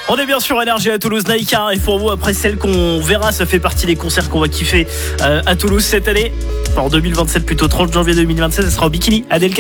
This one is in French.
On est bien sûr énergie à Toulouse. Naïka et pour vous, après celle qu'on verra, ça fait partie des concerts qu'on va kiffer à Toulouse cette année. En 2027, plutôt 30 janvier 2027, ce sera au Bikini. Adèle